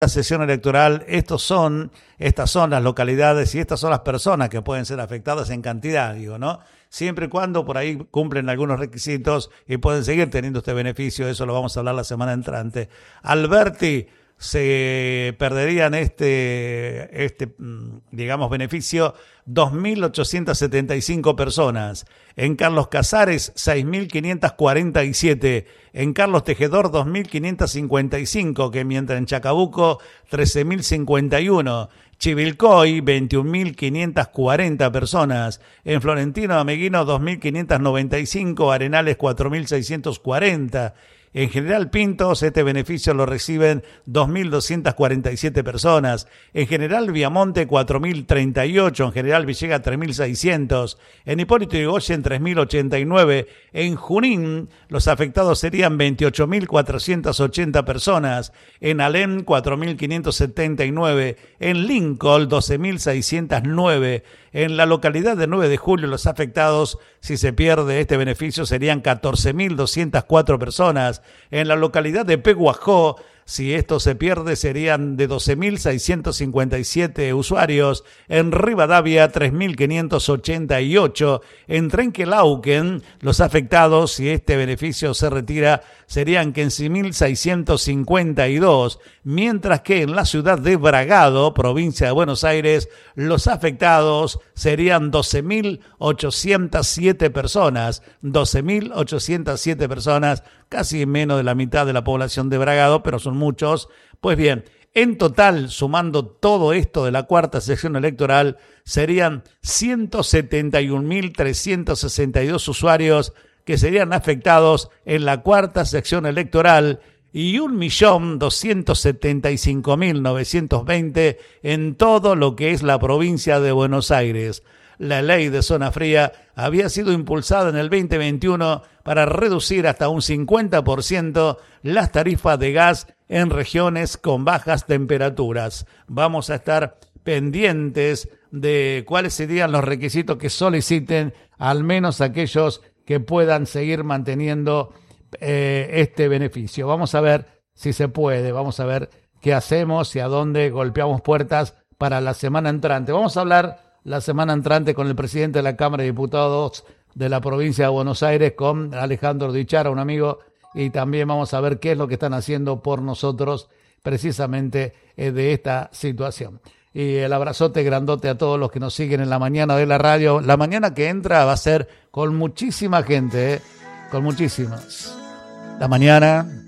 la sesión electoral, estas son las localidades y estas son las personas que pueden ser afectadas en cantidad, digo, ¿no? Siempre y cuando por ahí cumplen algunos requisitos y pueden seguir teniendo este beneficio, eso lo vamos a hablar la semana entrante. Alberti, se perderían digamos, beneficio 2.875 personas. En Carlos Casares, 6.547. En Carlos Tejedor, 2.555, que mientras en Chacabuco, 13.051. Chivilcoy, 21.540 personas. En Florentino Ameguino, 2.595. Arenales, 4.640. En General Pintos, este beneficio lo reciben 2.247 personas. En General Viamonte, 4.038. En General Villegas, 3.600. En Hipólito Yrigoyen, 3.089. En Junín, los afectados serían 28.480 personas. En Alem, 4.579. En Lincoln, 12.609. En la localidad de 9 de Julio, los afectados, si se pierde este beneficio, serían 14.204 personas. En la localidad de Peguajó, si esto se pierde, serían de 12.657 usuarios. En Rivadavia, 3.588. En Trenquelauquen, los afectados, si este beneficio se retira, serían 15.652. Mientras que en la ciudad de Bragado, provincia de Buenos Aires, los afectados serían 12.807 personas. 12.807 personas, casi menos de la mitad de la población de Bragado, pero son muchos. Pues bien, en total, sumando todo esto de la cuarta sección electoral, serían 171.362 usuarios que serían afectados en la cuarta sección electoral y 1.275.920 en todo lo que es la provincia de Buenos Aires. La ley de zona fría había sido impulsada en el 2021 para reducir hasta un 50% las tarifas de gas en regiones con bajas temperaturas. Vamos a estar pendientes de cuáles serían los requisitos que soliciten, al menos aquellos que puedan seguir manteniendo este beneficio. Vamos a ver si se puede, vamos a ver qué hacemos y a dónde golpeamos puertas para la semana entrante. Vamos a hablar la semana entrante con el presidente de la Cámara de Diputados de la provincia de Buenos Aires, con Alejandro Dichara, un amigo, y también vamos a ver qué es lo que están haciendo por nosotros precisamente de esta situación. Y el abrazote grandote a todos los que nos siguen en la mañana de la radio. La mañana que entra va a ser con muchísima gente, con muchísimas. La mañana